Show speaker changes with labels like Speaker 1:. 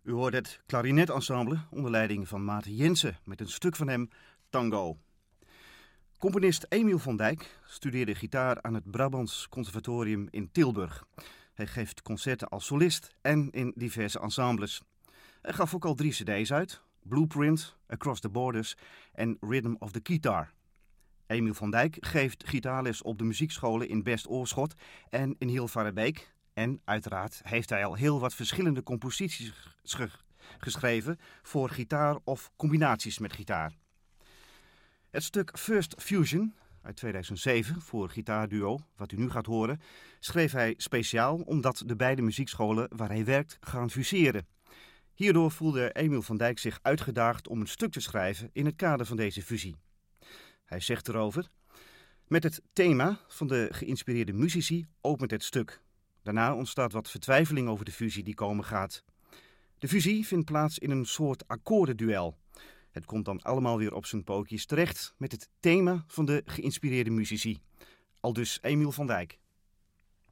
Speaker 1: U hoort het klarinetensemble onder leiding van Maarten Jensen met een stuk van hem, Tango. Componist Emiel van Dijk studeerde gitaar aan het Brabants Conservatorium in Tilburg. Hij geeft concerten als solist en in diverse ensembles. Hij gaf ook al 3 cd's uit, Blueprint, Across the Borders en Rhythm of the Guitar. Emiel van Dijk geeft gitaarles op de muziekscholen in Best-Oorschot en in Hilvarenbeek. En uiteraard heeft hij al heel wat verschillende composities geschreven voor gitaar of combinaties met gitaar. Het stuk First Fusion uit 2007 voor gitaarduo, wat u nu gaat horen, schreef hij speciaal omdat de beide muziekscholen waar hij werkt gaan fuseren. Hierdoor voelde Emiel van Dijk zich uitgedaagd om een stuk te schrijven in het kader van deze fusie. Hij zegt erover: met het thema van de geïnspireerde muzici opent het stuk. Daarna ontstaat wat vertwijfeling over de fusie die komen gaat. De fusie vindt plaats in een soort akkoordenduel. Het komt dan allemaal weer op zijn pootjes terecht met het thema van de geïnspireerde muzici. Aldus Emiel van Dijk.